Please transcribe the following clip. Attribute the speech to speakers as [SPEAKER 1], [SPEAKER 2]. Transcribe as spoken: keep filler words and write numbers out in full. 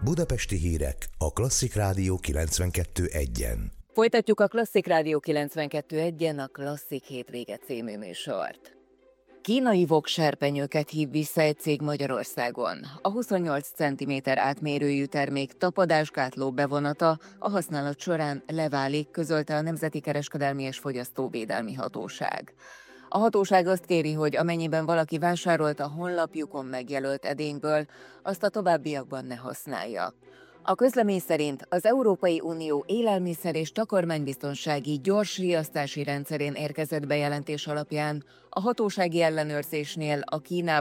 [SPEAKER 1] Budapesti hírek a Klasszik Rádió kilencvenkettő egyen.
[SPEAKER 2] Folytatjuk a Klasszik Rádió kilencvenkettő egyen a Klasszik hétvége című műsort. Kínai vokserpenyőket hív vissza egy cég Magyarországon. A huszonnyolc centiméter átmérőjű termék tapadásgátló bevonata a használat során leválik, közölte a Nemzeti Kereskedelmi és Fogyasztóvédelmi Hatóság. A hatóság azt kéri, hogy amennyiben valaki vásárolt a honlapjukon megjelölt edényből, azt a továbbiakban ne használja. A közlemény szerint az Európai Unió élelmiszer- és takarmánybiztonsági gyors riasztási rendszerén érkezett bejelentés alapján a hatósági ellenőrzésnél a Kínában